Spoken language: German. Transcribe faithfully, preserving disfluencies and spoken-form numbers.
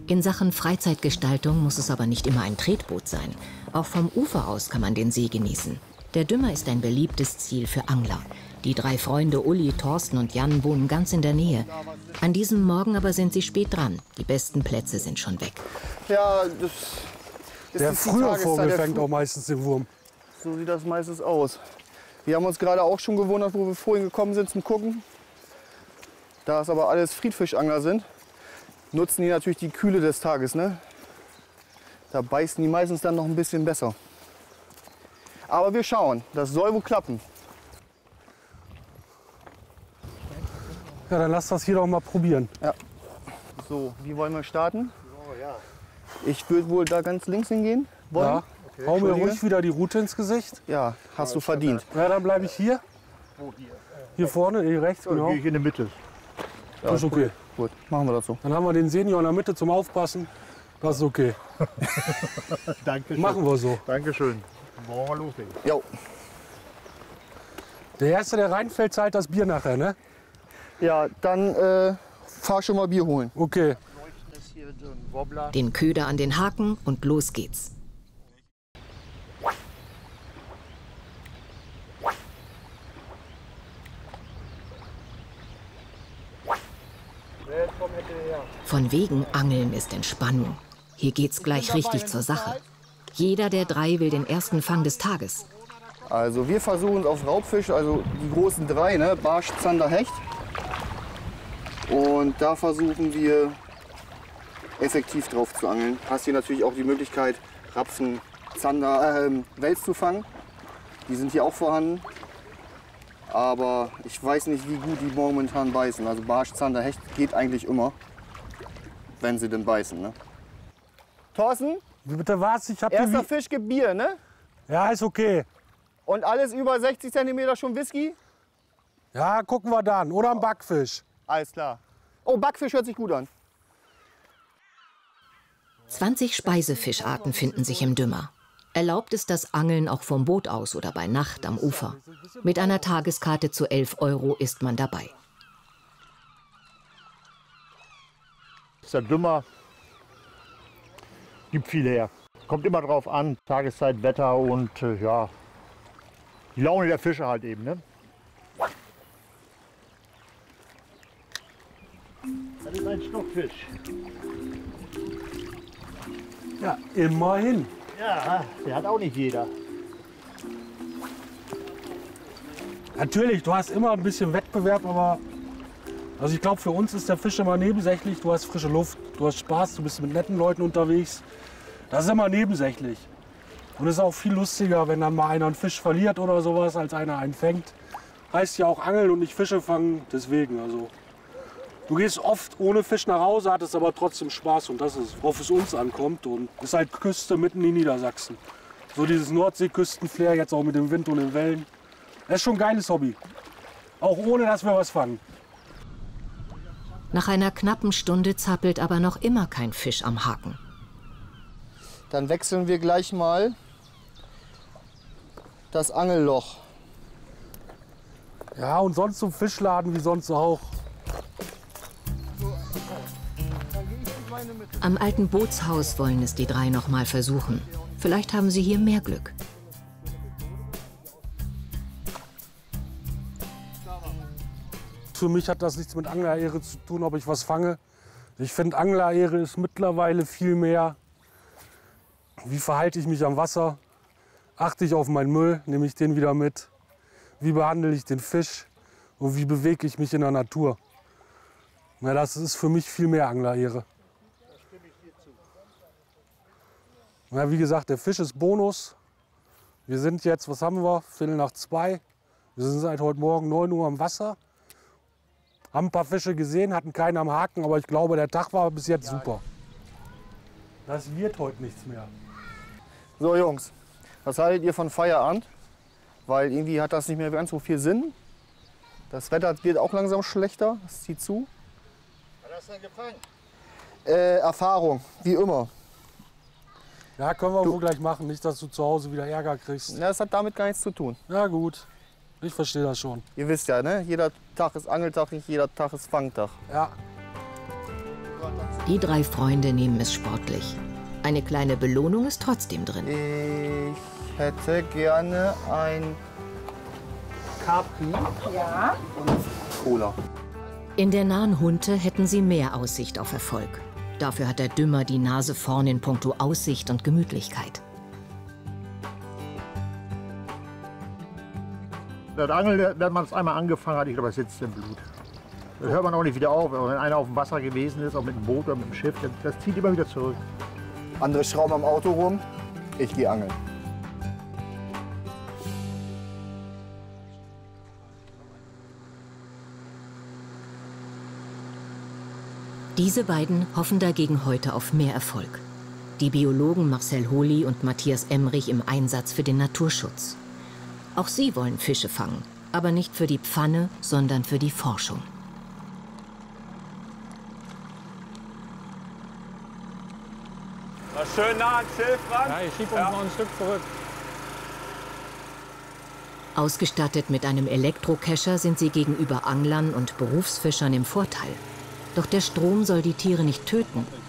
In Sachen Freizeitgestaltung muss es aber nicht immer ein Tretboot sein. Auch vom Ufer aus kann man den See genießen. Der Dümmer ist ein beliebtes Ziel für Angler. Die drei Freunde Uli, Thorsten und Jan wohnen ganz in der Nähe. An diesem Morgen aber sind sie spät dran. Die besten Plätze sind schon weg. Ja, das ist der frühe Vogel fängt auch meistens den Wurm. So sieht das meistens aus. Wir haben uns gerade auch schon gewundert, wo wir vorhin gekommen sind zum Gucken. Da es aber alles Friedfischangler sind, nutzen die natürlich die Kühle des Tages. Ne? Da beißen die meistens dann noch ein bisschen besser. Aber wir schauen, das soll wohl klappen. Ja, dann lass das hier doch mal probieren. Ja. So, wie wollen wir starten? Ich würde wohl da ganz links hingehen wollen. Ja. Okay. Hau mir ruhig wieder die Route ins Gesicht. Ja, hast du verdient. Ja, dann bleibe ich hier. Wo hier? Hier vorne, hier rechts, So, genau. gehe ich in der Mitte. Ja, ist okay. Gut, machen wir das so. Dann haben wir den Senior in der Mitte zum Aufpassen. Das ist okay. Dankeschön. Machen wir so. Dankeschön. Wollen wir loslegen? Jo. Der Erste, der reinfällt, zahlt das Bier nachher, ne? Ja, dann äh, fahr schon mal Bier holen. Okay. Den Köder an den Haken und los geht's. Von wegen Angeln ist Entspannung. Hier geht's gleich richtig zur Sache. Jeder der drei will den ersten Fang des Tages. Also wir versuchen es auf Raubfisch, also die großen drei, ne? Barsch, Zander, Hecht. Und da versuchen wir effektiv drauf zu angeln. Hast hier natürlich auch die Möglichkeit, Rapsen, Zander, äh, Wels zu fangen. Die sind hier auch vorhanden. Aber ich weiß nicht, wie gut die momentan beißen. Also Barsch, Zander, Hecht geht eigentlich immer, wenn sie denn beißen. Ne? Thorsten, Wie bitte was? Ich hab erster die... Fisch gibt Bier, ne? Ja, ist okay. Und alles über sechzig Zentimeter schon Whisky? Ja, gucken wir dann. Oder ein Backfisch. Alles klar. Oh, Backfisch hört sich gut an. zwanzig Speisefischarten finden sich im Dümmer. Erlaubt ist das Angeln auch vom Boot aus oder bei Nacht am Ufer. Mit einer Tageskarte zu elf Euro ist man dabei. Ist ja Dümmer. Gibt viel her. Kommt immer drauf an, Tageszeit, Wetter und äh, ja, die Laune der Fische halt eben. Ne? Das ist ein Stockfisch. Ja, immerhin. Ja, der hat auch nicht jeder. Natürlich, du hast immer ein bisschen Wettbewerb, aber also ich glaube, für uns ist der Fisch immer nebensächlich. Du hast frische Luft, du hast Spaß, du bist mit netten Leuten unterwegs. Das ist immer nebensächlich. Und es ist auch viel lustiger, wenn dann mal einer einen Fisch verliert oder sowas, als einer einen fängt. Heißt ja auch Angeln und nicht Fische fangen, deswegen. Also, du gehst oft ohne Fisch nach Hause, hattest aber trotzdem Spaß und das ist, worauf es uns ankommt. Und ist halt Küste mitten in Niedersachsen. So dieses Nordseeküstenflair, jetzt auch mit dem Wind und den Wellen. Das ist schon ein geiles Hobby. Auch ohne, dass wir was fangen. Nach einer knappen Stunde zappelt aber noch immer kein Fisch am Haken. Dann wechseln wir gleich mal das Angelloch. Ja, und sonst zum Fischladen wie sonst auch. Am alten Bootshaus wollen es die drei noch mal versuchen. Vielleicht haben sie hier mehr Glück. Für mich hat das nichts mit Anglerehre zu tun, ob ich was fange. Ich finde, Anglerehre ist mittlerweile viel mehr, wie verhalte ich mich am Wasser, achte ich auf meinen Müll, nehme ich den wieder mit, wie behandle ich den Fisch und wie bewege ich mich in der Natur. Na, das ist für mich viel mehr Anglerehre. Na, wie gesagt, der Fisch ist Bonus. Wir sind jetzt, was haben wir, Viertel nach zwei. Wir sind seit heute Morgen neun Uhr am Wasser. Haben ein paar Fische gesehen, hatten keinen am Haken, aber ich glaube, der Tag war bis jetzt super. Das wird heute nichts mehr. So Jungs, was haltet ihr von Feierabend? Weil irgendwie hat das nicht mehr ganz so viel Sinn. Das Wetter wird auch langsam schlechter, es zieht zu. Was hast du denn gefangen? Äh, Erfahrung, wie immer. Ja, können wir wohl gleich machen, nicht, dass du zu Hause wieder Ärger kriegst. Ja, das hat damit gar nichts zu tun. Ja gut, ich verstehe das schon. Ihr wisst ja, ne? Jeder Tag ist Angeltag, nicht jeder Tag ist Fangtag. Ja. Die drei Freunde nehmen es sportlich. Eine kleine Belohnung ist trotzdem drin. Ich hätte gerne ein Capri Ja. und Cola. In der nahen Hunte hätten sie mehr Aussicht auf Erfolg. Dafür hat der Dümmer die Nase vorn in puncto Aussicht und Gemütlichkeit. Das Angeln, wenn man es einmal angefangen hat, ich glaube, das sitzt im Blut. Das hört man auch nicht wieder auf. Wenn einer auf dem Wasser gewesen ist, auch mit dem Boot oder mit dem Schiff, das, das zieht immer wieder zurück. Andere schrauben am Auto rum, ich gehe angeln. Diese beiden hoffen dagegen heute auf mehr Erfolg. Die Biologen Marcel Holi und Matthias Emrich im Einsatz für den Naturschutz. Auch sie wollen Fische fangen, aber nicht für die Pfanne, sondern für die Forschung. Schön nah ans Schilf ran. Ja, ich schiebe uns Ja. noch ein Stück zurück. Ausgestattet mit einem Elektrokescher sind sie gegenüber Anglern und Berufsfischern im Vorteil. Doch der Strom soll die Tiere nicht töten.